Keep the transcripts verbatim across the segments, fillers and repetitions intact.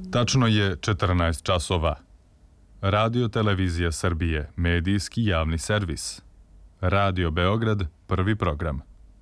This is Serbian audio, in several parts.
Tačno je četrnaest časova. Radio Televizija Srbije, medijski javni servis. Radio Beograd, prvi program.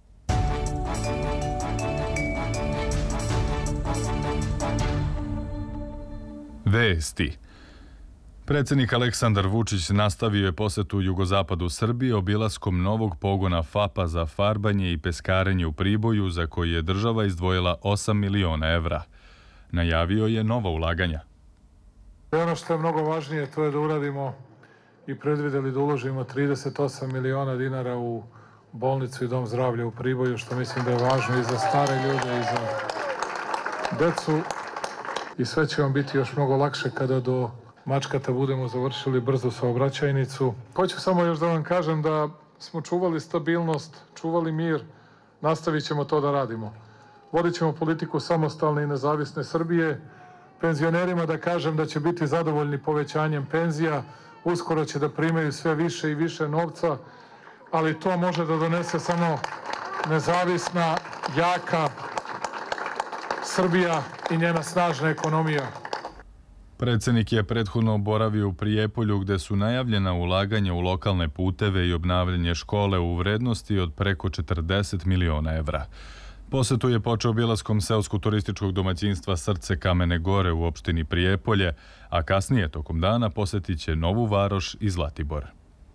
Vesti. Predsjednik Aleksandar Vučić nastavio je posetu jugozapadu Srbije obilaskom novog pogona FAP-a za farbanje i peskarenje u Priboju, za koji je država izdvojila osam miliona evra. Najavio je nova ulaganja. Ono što je mnogo važnije, to je da uradimo i predvideli da uložimo trideset osam miliona dinara u bolnicu i dom zdravlja u Priboju, što mislim da je važno i za stare ljude i za decu. I sve će vam biti još mnogo lakše kada do Mačkata budemo završili brzu saobraćajnicu. Hoću samo još da vam kažem da smo čuvali stabilnost, čuvali mir, nastavit ćemo to da radimo. Vodit ćemo politiku samostalne i nezavisne Srbije. Penzionerima da kažem da će biti zadovoljni povećanjem penzija, uskoro će da primaju sve više i više novca, ali to može da donese samo nezavisna, jaka Srbija i njena snažna ekonomija. Predsjednik je prethodno boravio u Prijepolju, gde su najavljena ulaganja u lokalne puteve i obnavljanje škole u vrednosti od preko četrdeset miliona evra. Posetu je počeo obilaskom seosko-turističkog domaćinstva Srce Kamene Gore u opštini Prijepolje, a kasnije tokom dana posetit će Novu Varoš i Zlatibor.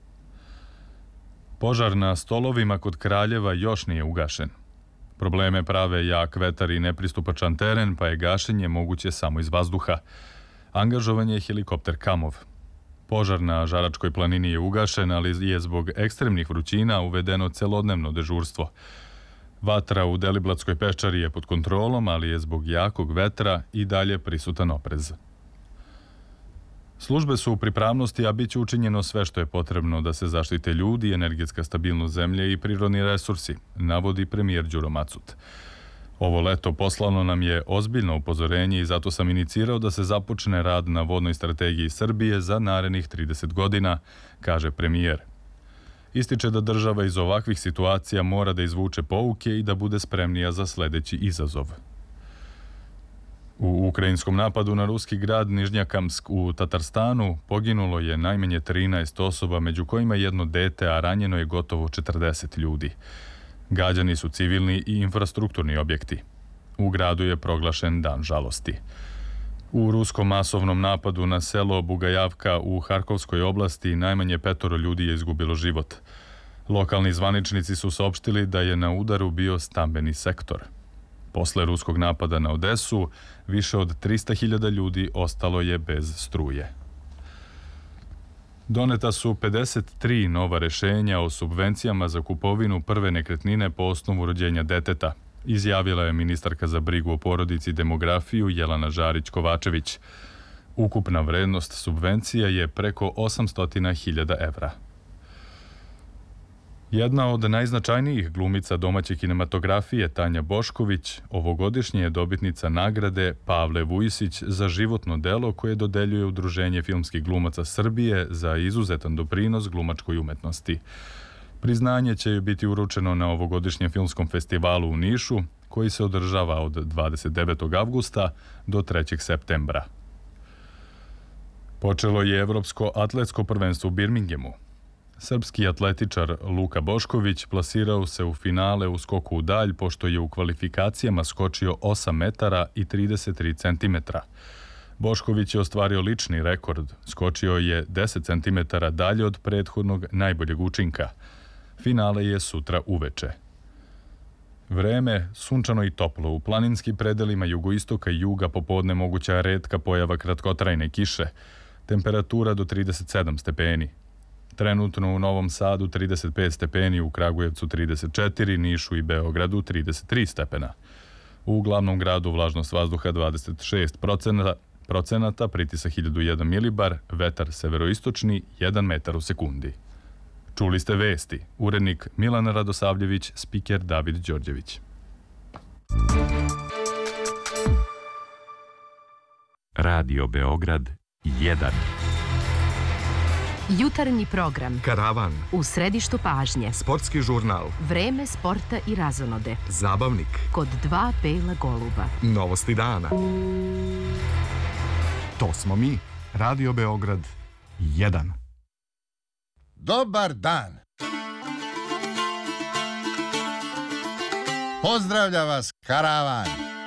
Požar na Stolovima kod Kraljeva još nije ugašen. Probleme prave jak vetar i nepristupačan teren, pa je gašenje moguće samo iz vazduha. Angažovan je helikopter Kamov. Požar na Žaračkoj planini je ugašen, ali je zbog ekstremnih vrućina uvedeno celodnevno dežurstvo. Vatra u Deliblatskoj peščari je pod kontrolom, ali je zbog jakog vetra i dalje prisutan oprez. Službe su u pripravnosti, a bit će učinjeno sve što je potrebno da se zaštite ljudi, energetska stabilnost zemlje i prirodni resursi, navodi premijer Đuro Macut. Ovo leto poslano nam je ozbiljno upozorenje i zato sam inicirao da se započne rad na vodnoj strategiji Srbije za narednih trideset godina, kaže premijer. Ističe da država iz ovakvih situacija mora da izvuče pouke i da bude spremnija za sledeći izazov. U ukrajinskom napadu na ruski grad Nižnjakamsk u Tatarstanu poginulo je najmanje trinaest osoba, među kojima jedno dete, a ranjeno je gotovo četrdeset ljudi. Gađani su civilni i infrastrukturni objekti. U gradu je proglašen dan žalosti. U ruskom masovnom napadu na selo Bugajavka u Harkovskoj oblasti najmanje petoro ljudi je izgubilo život. Lokalni zvaničnici su saopštili da je na udaru bio stambeni sektor. Posle ruskog napada na Odesu, više od trista hiljada ljudi ostalo je bez struje. Doneta su pedeset tri nova rešenja o subvencijama za kupovinu prve nekretnine po osnovu rođenja deteta, izjavila je ministarka za brigu o porodici i demografiju Jelena Žarić-Kovačević. Ukupna vrednost subvencija je preko osamsto hiljada evra. Jedna od najznačajnijih glumica domaće kinematografije, Tanja Bošković, ovogodišnje je dobitnica nagrade Pavle Vujsić za životno delo koje dodeljuje Udruženje filmskih glumaca Srbije za izuzetan doprinos glumačkoj umetnosti. Priznanje će joj biti uručeno na ovogodišnjem filmskom festivalu u Nišu, koji se održava od dvadeset devetog avgusta do trećeg septembra. Počelo je Evropsko atletsko prvenstvo u Birmingemu. Srpski atletičar Luka Bošković plasirao se u finale u skoku u dalj, pošto je u kvalifikacijama skočio osam metara i trideset tri centimetra. Bošković je ostvario lični rekord, skočio je deset centimetara dalje od prethodnog najboljeg učinka. Finale je sutra uveče. Vreme sunčano i toplo. U planinskim predelima jugoistoka i juga popodne moguća retka pojava kratkotrajne kiše. Temperatura do trideset sedam stepeni. Trenutno u Novom Sadu trideset pet stepeni, u Kragujevcu trideset četiri, Nišu i Beogradu trideset tri stepena. U glavnom gradu vlažnost vazduha dvadeset šest procenata, pritisak hiljadu jedan milibar, vetar severoistočni jedan metar u sekundi. Čuli ste vesti. Urednik Milan Radosavljević, spiker David Đorđević. Radio Beograd jedan. Jutarnji program. Karavan. U središtu pažnje. Sportski žurnal. Vreme sporta i razonode. Zabavnik. Kod dva bela goluba. Novosti dana. To smo mi, Radio Beograd jedan. Dobar dan. Pozdravlja vas karavan.